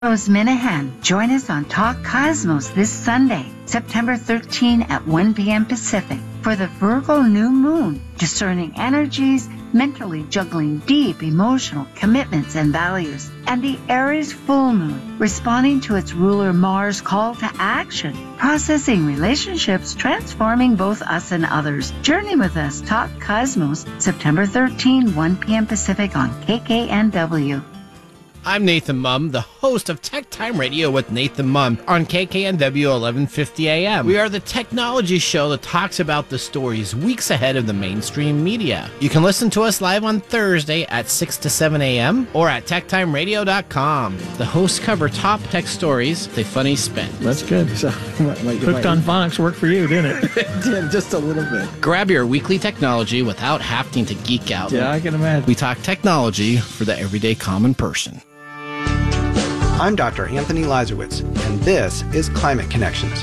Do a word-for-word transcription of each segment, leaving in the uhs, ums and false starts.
Rose Minahan. Join us on Talk Cosmos this Sunday, September thirteenth at one p.m. Pacific for the Virgo new moon, discerning energies, mentally juggling deep emotional commitments and values, and the Aries full moon, responding to its ruler Mars' call to action, processing relationships, transforming both us and others. Journey with us, Talk Cosmos, September thirteenth, one p.m. Pacific on K K N W. I'm Nathan Mumm, the host of Tech Time Radio with Nathan Mumm on K K N W eleven fifty A M. We are the technology show that talks about the stories weeks ahead of the mainstream media. You can listen to us live on Thursday at six to seven a.m. or at tech time radio dot com. The hosts cover top tech stories with a funny spin. That's good. So, Hooked on Phonics worked for you, didn't it? It did, just a little bit. Grab your weekly technology without having to geek out. Yeah, I can imagine. We talk technology for the everyday common person. I'm Doctor Anthony Lazarowitz, and this is Climate Connections.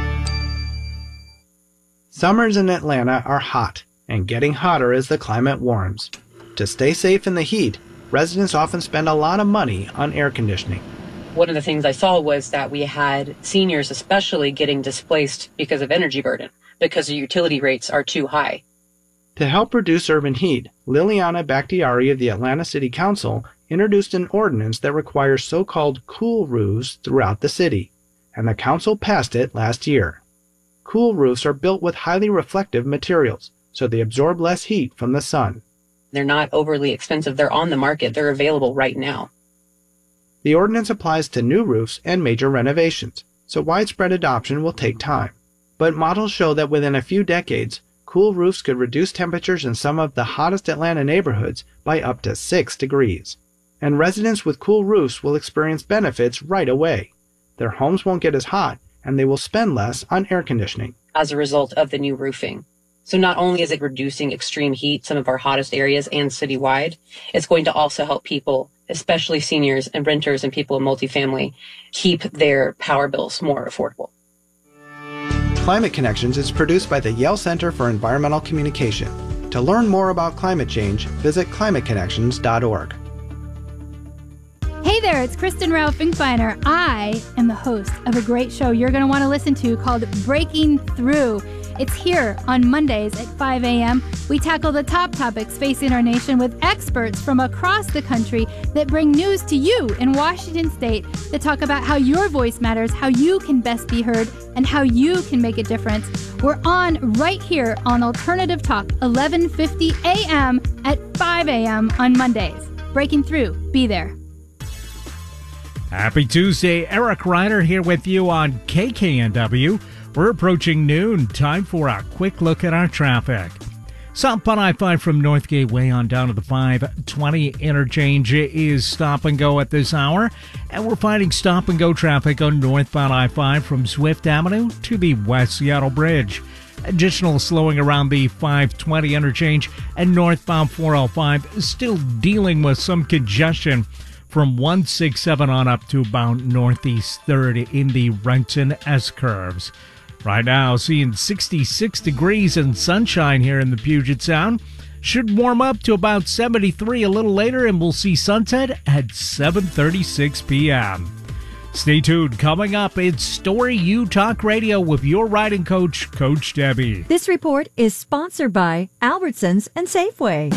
Summers in Atlanta are hot, and getting hotter as the climate warms. To stay safe in the heat, residents often spend a lot of money on air conditioning. One of the things I saw was that we had seniors especially getting displaced because of energy burden, because the utility rates are too high. To help reduce urban heat, Liliana Bakhtiari of the Atlanta City Council introduced an ordinance that requires so-called cool roofs throughout the city, and the council passed it last year. Cool roofs are built with highly reflective materials, so they absorb less heat from the sun. They're not overly expensive. They're on the market. They're available right now. The ordinance applies to new roofs and major renovations, so widespread adoption will take time. But models show that within a few decades, cool roofs could reduce temperatures in some of the hottest Atlanta neighborhoods by up to six degrees. And residents with cool roofs will experience benefits right away. Their homes won't get as hot, and they will spend less on air conditioning. As a result of the new roofing. So not only is it reducing extreme heat, some of our hottest areas and citywide, it's going to also help people, especially seniors and renters and people in multifamily, keep their power bills more affordable. Climate Connections is produced by the Yale Center for Environmental Communication. To learn more about climate change, visit climate connections dot org. Hey there, it's Kristen Rao Finkbeiner. I am the host of a great show you're going to want to listen to called Breaking Through. It's here on Mondays at five a.m. We tackle the top topics facing our nation with experts from across the country that bring news to you in Washington State that talk about how your voice matters, how you can best be heard, and how you can make a difference. We're on right here on Alternative Talk, eleven fifty a.m. at five a.m. on Mondays. Breaking Through. Be there. Happy Tuesday, Eric Ryder here with you on K K N W. We're approaching noon. Time for a quick look at our traffic. Southbound I five from North Gateway on down to the five twenty interchange is stop and go at this hour. And we're finding stop and go traffic on northbound I five from Swift Avenue to the West Seattle Bridge. Additional slowing around the five twenty interchange and northbound four oh five still dealing with some congestion from one sixty-seven on up to about Northeast third in the Renton S-curves. Right now, seeing sixty-six degrees and sunshine here in the Puget Sound. Should warm up to about seventy-three a little later, and we'll see sunset at seven thirty-six p.m. Stay tuned. Coming up, it's Story U Talk Radio with your riding coach, Coach Debbie. This report is sponsored by Albertsons and Safeway.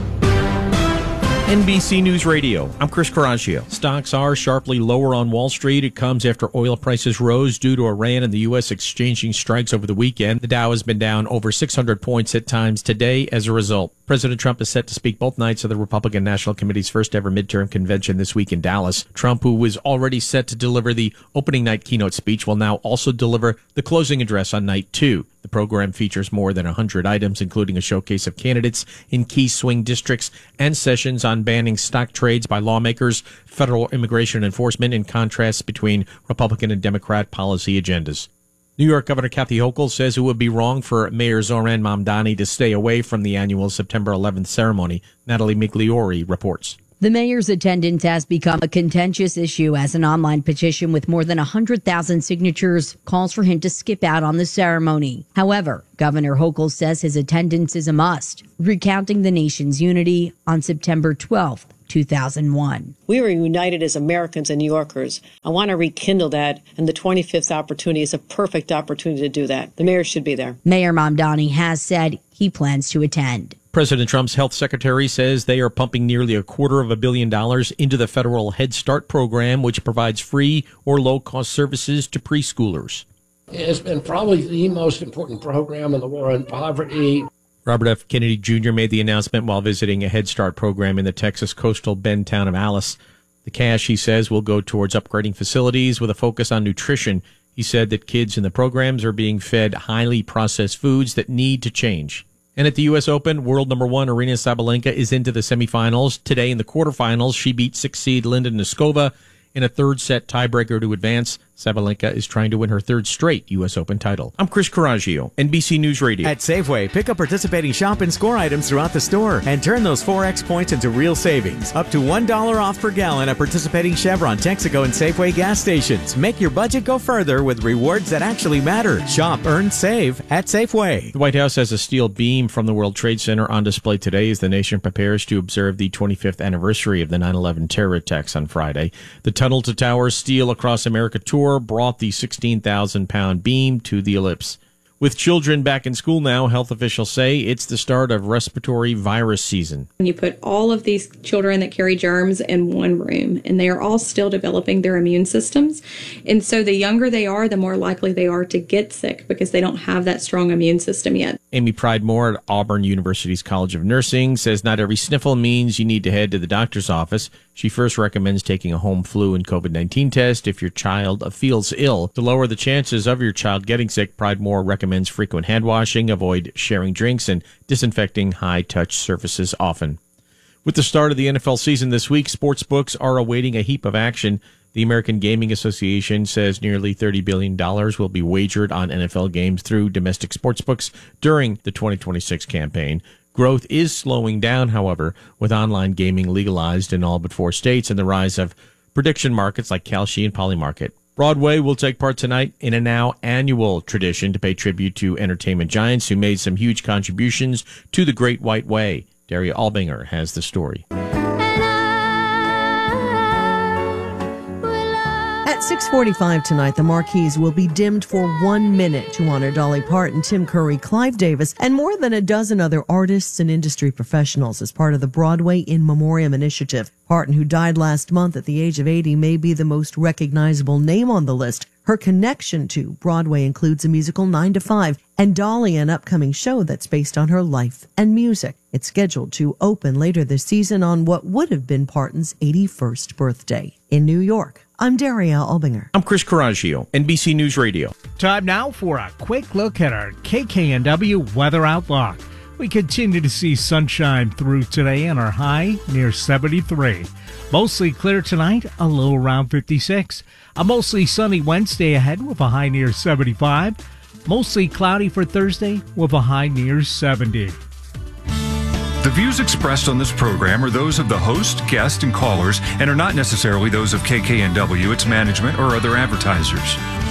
N B C News Radio, I'm Chris Caraccio. Stocks are sharply lower on Wall Street. It comes after oil prices rose due to Iran and the U S exchanging strikes over the weekend. The Dow has been down over six hundred points at times today as a result. President Trump is set to speak both nights of the Republican National Committee's first ever midterm convention this week in Dallas. Trump, who was already set to deliver the opening night keynote speech, will now also deliver the closing address on night two. The program features more than one hundred items, including a showcase of candidates in key swing districts and sessions on banning stock trades by lawmakers, federal immigration enforcement, and contrasts between Republican and Democrat policy agendas. New York Governor Kathy Hochul says it would be wrong for Mayor Zohran Mamdani to stay away from the annual September eleventh ceremony. Natalie Migliori reports. The mayor's attendance has become a contentious issue as an online petition with more than one hundred thousand signatures calls for him to skip out on the ceremony. However, Governor Hochul says his attendance is a must, recounting the nation's unity on September twelfth, two thousand one. We were united as Americans and New Yorkers. I want to rekindle that, and the twenty-fifth opportunity is a perfect opportunity to do that. The mayor should be there. Mayor Mamdani has said he plans to attend. President Trump's health secretary says they are pumping nearly a quarter of a billion dollars into the federal Head Start program, which provides free or low-cost services to preschoolers. It's been probably the most important program in the war on poverty. Robert F. Kennedy Junior made the announcement while visiting a Head Start program in the Texas coastal bend town of Alice. The cash, he says, will go towards upgrading facilities with a focus on nutrition. He said that kids in the programs are being fed highly processed foods that need to change. And at the U S Open, world number one Aryna Sabalenka is into the semifinals. Today in the quarterfinals, she beat six seed Linda Noskova in a third-set tiebreaker to advance. Sabalenka is trying to win her third straight U S Open title. I'm Chris Coraggio, N B C News Radio. At Safeway, pick up participating shop and score items throughout the store and turn those four X points into real savings. Up to one dollar off per gallon at participating Chevron, Texaco, and Safeway gas stations. Make your budget go further with rewards that actually matter. Shop, earn, save at Safeway. The White House has a steel beam from the World Trade Center on display today as the nation prepares to observe the twenty-fifth anniversary of the nine eleven terror attacks on Friday. The Tunnel to Towers Steel Across America tour brought the sixteen thousand pound beam to the ellipse. With children back in school now, health officials say it's the start of respiratory virus season. When you put all of these children that carry germs in one room, and they are all still developing their immune systems. And so the younger they are, the more likely they are to get sick because they don't have that strong immune system yet. Amy Pridemore at Auburn University's College of Nursing says not every sniffle means you need to head to the doctor's office. She first recommends taking a home flu and COVID nineteen test if your child feels ill. To lower the chances of your child getting sick, Pridemore recommends frequent hand washing, avoid sharing drinks, and disinfecting high-touch surfaces often. With the start of the N F L season this week, sportsbooks are awaiting a heap of action. The American Gaming Association says nearly thirty billion dollars will be wagered on N F L games through domestic sportsbooks during the twenty twenty-six campaign. Growth is slowing down, however, with online gaming legalized in all but four states and the rise of prediction markets like Kalshi and Polymarket. Broadway will take part tonight in a now annual tradition to pay tribute to entertainment giants who made some huge contributions to the Great White Way. Daria Albinger has the story. At six forty-five tonight, the marquees will be dimmed for one minute to honor Dolly Parton, Tim Curry, Clive Davis, and more than a dozen other artists and industry professionals as part of the Broadway In Memoriam initiative. Parton, who died last month at the age of eighty, may be the most recognizable name on the list. Her connection to Broadway includes a musical nine to five and Dolly, an upcoming show that's based on her life and music. It's scheduled to open later this season on what would have been Parton's eighty-first birthday. In New York, I'm Daria Albinger. I'm Chris Coraggio, N B C News Radio. Time now for a quick look at our K K N W weather outlook. We continue to see sunshine through today and our high near seventy-three. Mostly clear tonight, a low around fifty-six. A mostly sunny Wednesday ahead with a high near seventy-five. Mostly cloudy for Thursday with a high near seventy. The views expressed on this program are those of the host, guest, and callers and are not necessarily those of K K N W, its management, or other advertisers.